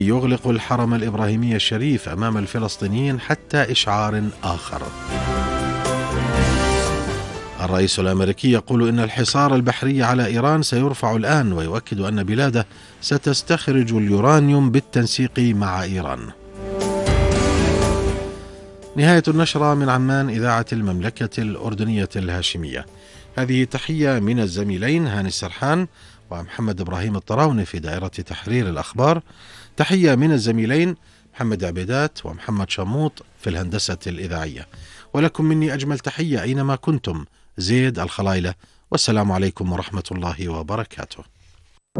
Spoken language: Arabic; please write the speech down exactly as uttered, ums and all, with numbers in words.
يغلق الحرم الإبراهيمي الشريف أمام الفلسطينيين حتى إشعار آخر. الرئيس الأمريكي يقول إن الحصار البحري على إيران سيرفع الآن، ويؤكد أن بلاده ستستخرج اليورانيوم بالتنسيق مع إيران. نهاية النشرة من عمان، إذاعة المملكة الأردنية الهاشمية. هذه تحية من الزميلين هاني السرحان ومحمد إبراهيم الطراوني في دائرة تحرير الأخبار. تحية من الزميلين محمد عبيدات ومحمد شموط في الهندسة الإذاعية. ولكم مني أجمل تحية أينما كنتم، زيد الخلايلة، والسلام عليكم ورحمة الله وبركاته.